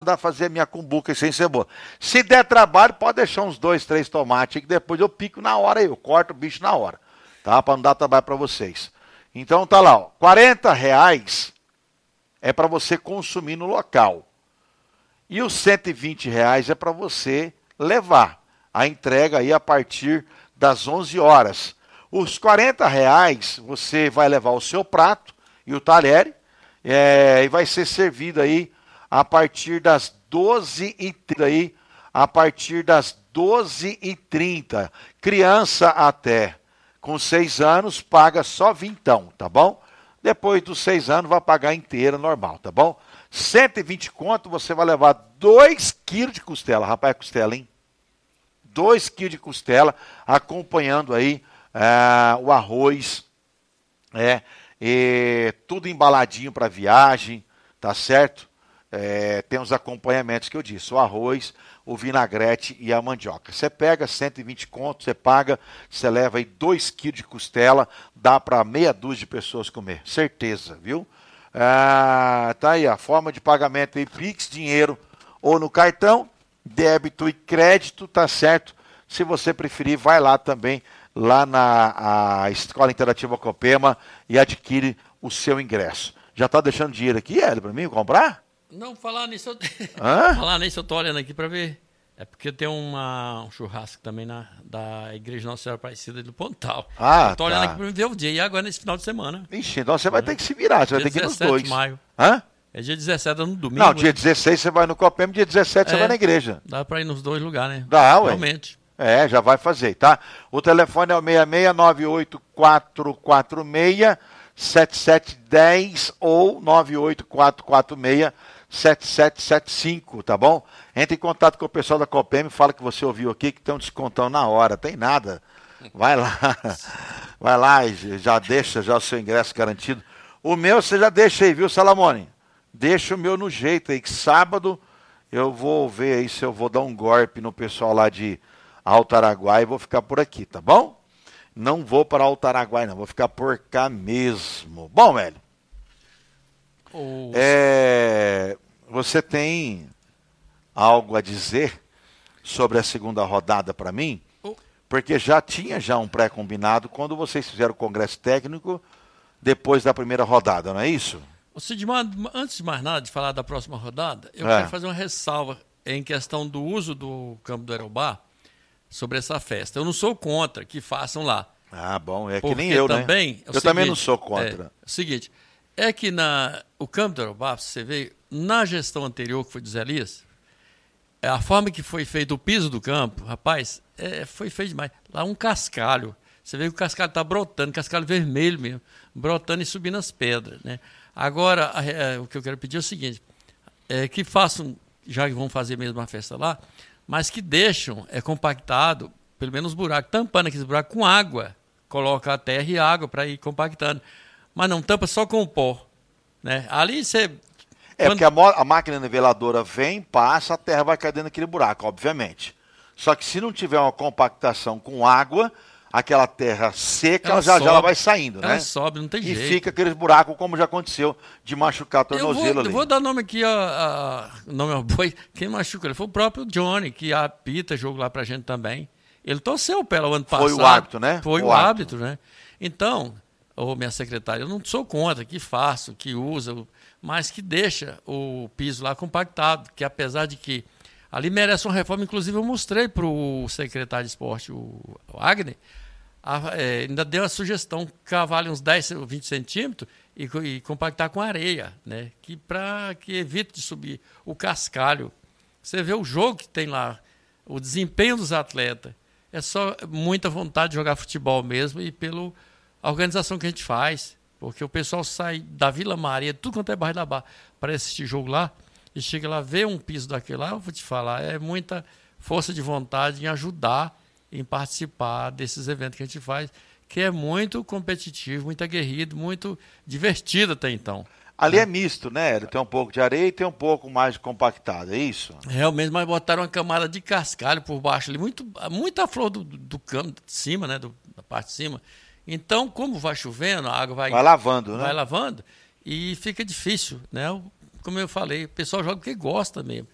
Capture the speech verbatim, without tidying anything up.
dar fazer minha cumbuca sem cebola. Se der trabalho, pode deixar uns dois, três tomates, que depois eu pico na hora aí, eu corto o bicho na hora, tá? Para não dar trabalho para vocês. Então tá lá, ó, quarenta reais é para você consumir no local. E os cento e vinte reais é para você levar. A entrega aí a partir das onze horas. Os quarenta reais você vai levar o seu prato e o talher, é, e vai ser servido aí a partir das doze e trinta aí, a partir das doze e trinta. Criança até com seis anos paga só vintão, tá bom? Depois dos seis anos vai pagar inteira, normal, tá bom? cento e vinte conto, você vai levar dois quilos de costela. Rapaz, é costela, hein? dois quilos de costela, acompanhando aí é, o arroz, é, e tudo embaladinho para viagem, tá certo? É, tem os acompanhamentos que eu disse, o arroz, o vinagrete e a mandioca. Você pega cento e vinte conto, você paga, você leva aí dois quilos de costela, dá para meia dúzia de pessoas comer, certeza, viu? Ah, tá aí a forma de pagamento aí, Pix, dinheiro ou no cartão, débito e crédito, tá certo? Se você preferir, vai lá também, lá na a Escola Interativa Copema e adquire o seu ingresso. Já tá deixando dinheiro aqui, Hélio, para mim comprar? Não, falar nisso, eu... Hã? falar nisso eu tô olhando aqui para ver. É porque tem uma, um churrasco também na, da Igreja Nossa Senhora Aparecida do Pontal. Ah, eu tô olhando tá. aqui para ver o dia, e agora nesse final de semana. Ixi, então você vai ter que se virar, você vai ter que ir nos dois. de maio. Hã? É dia dezessete, no domingo. Não, dia dezesseis você vai no Copema, dia dezessete é, você vai na igreja. Dá para ir nos dois lugares, né? Dá, ué. Realmente. É, já vai fazer, tá? O telefone é o seis seis nove oito quatro quatro seis sete sete um zero ou nove oito quatro quatro seis sete sete sete cinco, tá bom? Entre em contato com o pessoal da Copema e fala que você ouviu aqui, que tem um descontão na hora, tem nada. Vai lá, vai lá e já deixa já o seu ingresso garantido. O meu você já deixa aí, viu, Salamone? Deixa o meu no jeito aí, que sábado eu vou ver aí se eu vou dar um golpe no pessoal lá de Alto Araguaia e vou ficar por aqui, tá bom? Não vou para Alto Araguaia, não, vou ficar por cá mesmo. Bom, velho, O... é, você tem algo a dizer sobre a segunda rodada para mim? o... Porque já tinha já um pré-combinado quando vocês fizeram o congresso técnico depois da primeira rodada, não é isso? O Sidmar, antes de mais nada, de falar da próxima rodada, eu É. quero fazer uma ressalva em questão do uso do campo do Aerobá sobre essa festa. Eu não sou contra que façam lá. Ah, bom, é que Porque nem eu, também, né? é o Eu também seguinte, não sou contra. É, é o seguinte, é que na, o campo do Aerobá, você vê, na gestão anterior, que foi do Zé Elias, a forma que foi feito o piso do campo, rapaz, é, foi feio demais. Lá um cascalho. Você vê que o cascalho está brotando, cascalho vermelho mesmo, brotando e subindo as pedras, né? Agora, é, o que eu quero pedir é o seguinte, é que façam, já que vão fazer mesmo a festa lá, mas que deixam é, compactado, pelo menos os buracos, tampando aqueles buracos com água. Coloca a terra e água para ir compactando. Mas não tampa só com o pó, né? Ali você... É, quando... porque a, mo- a máquina niveladora vem, passa, a terra vai cair dentro daquele buraco, obviamente. Só que se não tiver uma compactação com água, aquela terra seca, Ela já sobe, já ela vai saindo, ela né? sobe, não tem E jeito. fica aqueles buracos, como já aconteceu, de machucar a Eu tornozelo vou, ali. eu vou dar nome aqui, ó, a, nome ao boi, quem machuca ele foi o próprio Johnny, que apita jogo lá pra gente também. Ele torceu o pé lá o ano Foi passado. o árbitro, né? Foi O o, árbitro. árbitro, né? Então, ô minha secretária, eu não sou contra que faço, que usa, mas que deixa o piso lá compactado, que apesar de que ali merece uma reforma, inclusive eu mostrei para o secretário de esporte, o, o Agner, a, é, ainda deu a sugestão que vale uns dez, vinte centímetros e, e compactar com areia, né? Que para que evite de subir o cascalho. Você vê o jogo que tem lá, o desempenho dos atletas, é só muita vontade de jogar futebol mesmo e pela organização que a gente faz, porque o pessoal sai da Vila Maria, tudo quanto é bairro da Barra, para assistir jogo lá, e chega lá, vê um piso daquele lá, eu vou te falar, é muita força de vontade em ajudar, em participar desses eventos que a gente faz, que é muito competitivo, muito aguerrido, muito divertido até então. Ali é misto, né? Ele tem um pouco de areia e tem um pouco mais de compactado, é isso? Realmente, mas botaram uma camada de cascalho por baixo ali, muito, muita flor do, do campo de cima, né? Do, da parte de cima. Então, como vai chovendo, a água vai, Vai lavando, né? vai lavando e fica difícil, né? Como eu falei, o pessoal joga porque gosta mesmo.